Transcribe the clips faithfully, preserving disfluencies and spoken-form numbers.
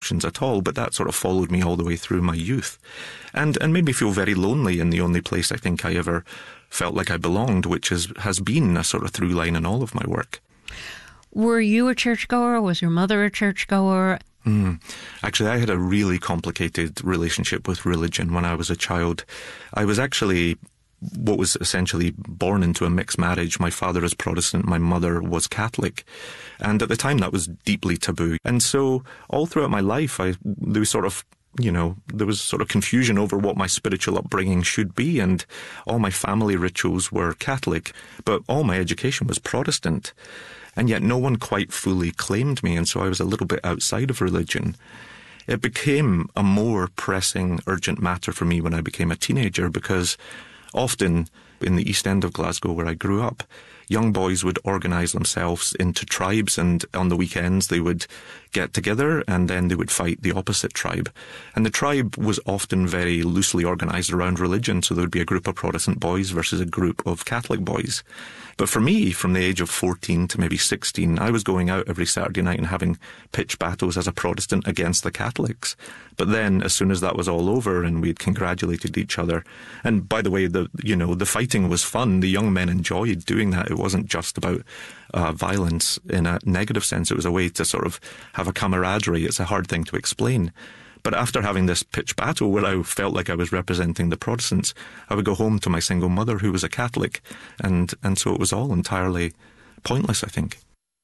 restrictions at all, but that sort of followed me all the way through my youth and, and made me feel very lonely in the only place I think I ever felt like I belonged, which is, has been a sort of through line in all of my work. Were you a churchgoer? Was your mother a churchgoer? Mm. Actually, I had a really complicated relationship with religion when I was a child. I was actually what was essentially born into a mixed marriage. My father is Protestant, my mother was Catholic. And at the time that was deeply taboo. And so all throughout my life, I there was sort of, you know, there was sort of confusion over what my spiritual upbringing should be. And all my family rituals were Catholic, but all my education was Protestant. And yet no one quite fully claimed me. And so I was a little bit outside of religion. It became a more pressing, urgent matter for me when I became a teenager because often in the East End of Glasgow, where I grew up, young boys would organise themselves into tribes, and on the weekends they would get together and then they would fight the opposite tribe. And the tribe was often very loosely organised around religion, so there would be a group of Protestant boys versus a group of Catholic boys. But for me, from the age of fourteen to maybe sixteen, I was going out every Saturday night and having pitched battles as a Protestant against the Catholics. But then, as soon as that was all over and we'd congratulated each other, and by the way, the you know the fighting was fun. The young men enjoyed doing that. It wasn't just about uh, violence in a negative sense. It was a way to sort of have a camaraderie. It's a hard thing to explain. But after having this pitched battle where I felt like I was representing the Protestants, I would go home to my single mother who was a Catholic. And, and so it was all entirely pointless, I think.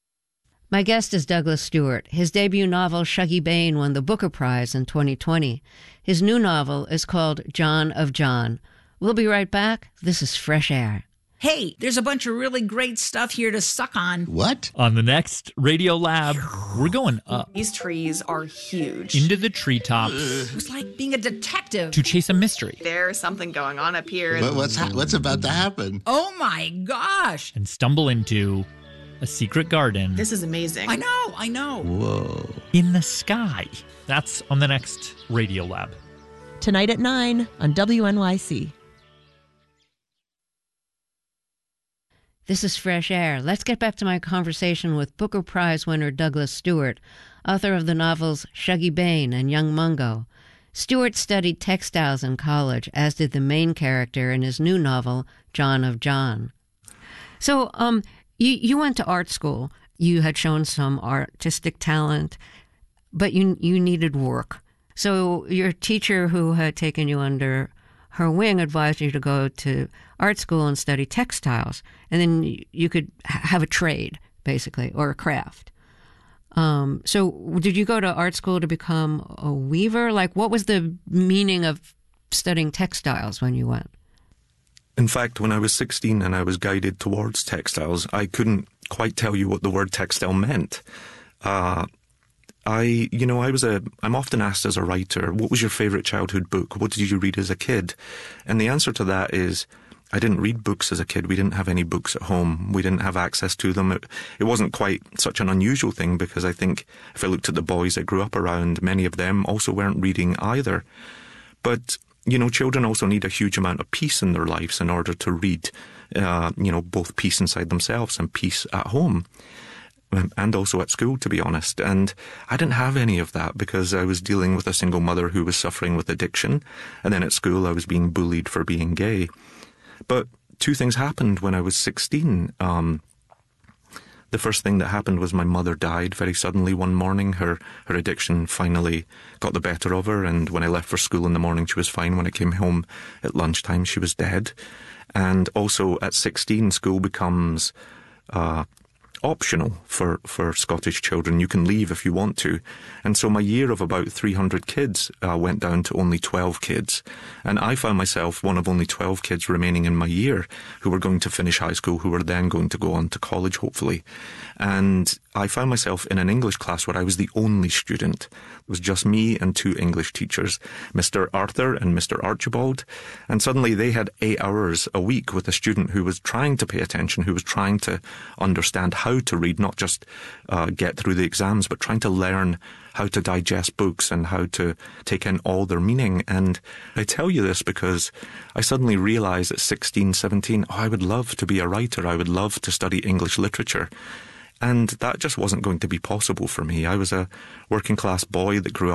My guest is Douglas Stuart. His debut novel, Shuggie Bain, won the Booker Prize in twenty twenty. His new novel is called John of John. We'll be right back. This is Fresh Air. Hey, there's a bunch of really great stuff here to suck on. What? On the next Radio Lab, we're going up. These trees are huge. Into the treetops. It was like being a detective. To chase a mystery. There's something going on up here. But what's ha- what's about to happen? Oh my gosh. And stumble into a secret garden. This is amazing. I know, I know. Whoa. In the sky. That's on the next Radio Lab. Tonight at nine on W N Y C. This is Fresh Air. Let's get back to my conversation with Booker Prize winner Douglas Stuart, author of the novels Shuggie Bain and Young Mungo. Stuart studied textiles in college, as did the main character in his new novel, John of John. So, um, you, you went to art school. You had shown some artistic talent, but you you needed work. So your teacher who had taken you under her wing advised you to go to art school and study textiles, and then you could have a trade, basically, or a craft. Um, so did you go to art school to become a weaver? Like, what was the meaning of studying textiles when you went? In fact, when I was sixteen and I was guided towards textiles, I couldn't quite tell you what the word textile meant. Uh, I, you know, I was a, I'm often asked as a writer, what was your favourite childhood book? What did you read as a kid? And the answer to that is, I didn't read books as a kid. We didn't have any books at home. We didn't have access to them. It, it wasn't quite such an unusual thing because I think if I looked at the boys I grew up around, many of them also weren't reading either. But, you know, children also need a huge amount of peace in their lives in order to read, uh, you know, both peace inside themselves and peace at home. And also at school, to be honest. And I didn't have any of that because I was dealing with a single mother who was suffering with addiction. And then at school, I was being bullied for being gay. But two things happened when I was sixteen. Um, the first thing that happened was my mother died very suddenly one morning. Her, her addiction finally got the better of her. And when I left for school in the morning, she was fine. When I came home at lunchtime, she was dead. And also at sixteen, school becomes Uh, optional for, for Scottish children. You can leave if you want to. And so my year of about three hundred kids uh, went down to only twelve kids. And I found myself one of only twelve kids remaining in my year who were going to finish high school, who were then going to go on to college, hopefully. And I found myself in an English class where I was the only student. It was just me and two English teachers, Mister Arthur and Mister Archibald. And suddenly they had eight hours a week with a student who was trying to pay attention, who was trying to understand how to read, not just uh, get through the exams, but trying to learn how to digest books and how to take in all their meaning. And I tell you this because I suddenly realized at sixteen, seventeen, oh, I would love to be a writer. I would love to study English literature. And that just wasn't going to be possible for me. I was a working class boy that grew up